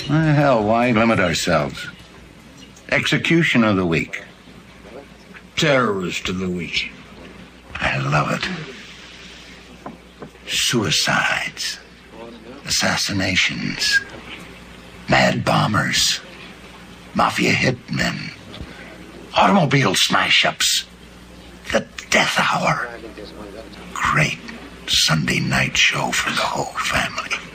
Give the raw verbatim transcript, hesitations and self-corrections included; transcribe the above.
Uh, hell, why limit ourselves? Execution of the week. Terrorist of the week. I love it. Suicides. Assassinations. Mad bombers. Mafia hitmen. Automobile smash-ups. The death hour. Great Sunday night show for the whole family.